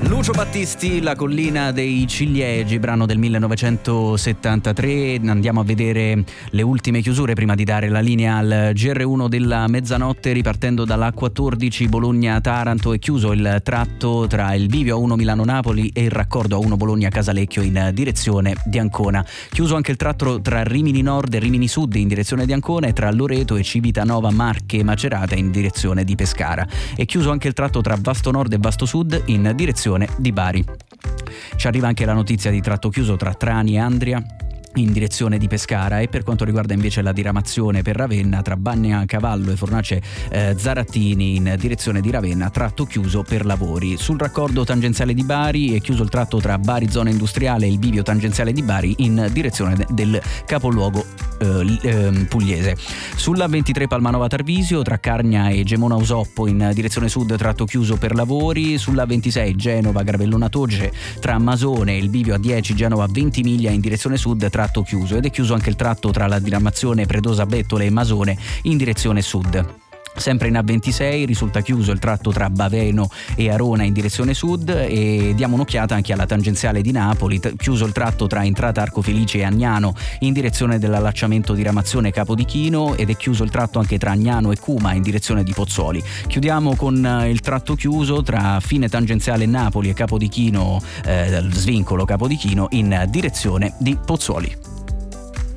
Lucio Battisti, La collina dei ciliegi, brano del 1973. Andiamo a vedere le ultime chiusure prima di dare la linea al GR1 della mezzanotte. Ripartendo dalla A14 Bologna-Taranto, è chiuso il tratto tra il bivio A1 Milano-Napoli e il raccordo A1 Bologna-Casalecchio in direzione di Ancona. Chiuso anche il tratto tra Rimini Nord e Rimini Sud in direzione di Ancona e tra Loreto e Civitanova Marche-Macerata in direzione di Pescara. È chiuso anche il tratto tra Vasto Nord e Vasto Sud in direzione di Bari. Ci arriva anche la notizia di tratto chiuso tra Trani e Andria in direzione di Pescara, e per quanto riguarda invece la diramazione per Ravenna tra Bagnacavallo e Fornace Zarattini in direzione di Ravenna, tratto chiuso per lavori. Sul raccordo tangenziale di Bari è chiuso il tratto tra Bari zona industriale e il bivio tangenziale di Bari in direzione del capoluogo pugliese. Sulla 23 Palmanova Tarvisio tra Carnia e Gemona Usoppo in direzione sud, tratto chiuso per lavori. Sulla 26 Genova Gravellona Toce tra Masone e il bivio A10 Genova Ventimiglia in direzione sud, tratto chiuso, ed è chiuso anche il tratto tra la diramazione Predosa Bettole e Masone in direzione sud. Sempre in A26 risulta chiuso il tratto tra Baveno e Arona in direzione sud, e diamo un'occhiata anche alla tangenziale di Napoli, chiuso il tratto tra Entrata Arcofelice e Agnano in direzione dell'allacciamento diramazione Capodichino, ed è chiuso il tratto anche tra Agnano e Cuma in direzione di Pozzuoli. Chiudiamo con il tratto chiuso tra fine tangenziale Napoli e Capodichino, svincolo Capodichino in direzione di Pozzuoli.